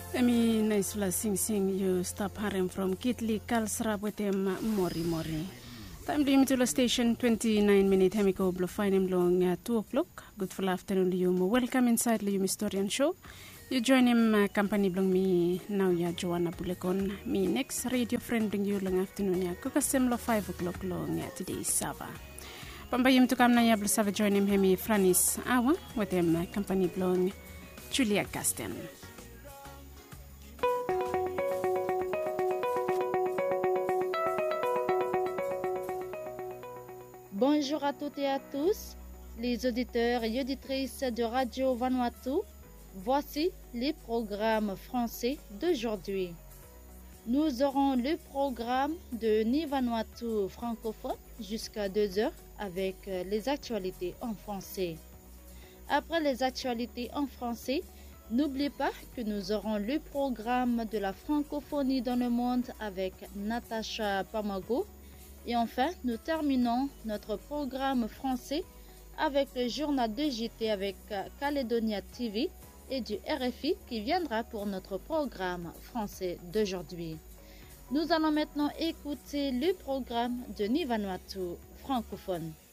Ami naisula sing you stop harem from Kitli Kalsra wetem mori. Time limit to the station 29 minutes hemiko blo fine long 2 o'clock. Good for afternoon you. Welcome inside the Historian Show. You join him company blong me now ya Joanna Bulekon. Me next radio friend bring you long afternoon ya. Kukasem lo 5 o'clock long ya today Sava. Pambayim to come na ya blo Sava join him hemi Franis Awa with him company blong Julia Casten. Bonjour à toutes et à tous, les auditeurs et auditrices de Radio Vanuatu. Voici les programmes français d'aujourd'hui. Nous aurons le programme de Ni Vanuatu francophone jusqu'à 2h avec les actualités en français. Après les actualités en français, n'oubliez pas que nous aurons le programme de la francophonie dans le monde avec Natacha Pamago. Et enfin, nous terminons notre programme français avec le journal de JT avec Calédonia TV et du RFI qui viendra pour notre programme français d'aujourd'hui. Nous allons maintenant écouter le programme de Ni Vanuatu francophone.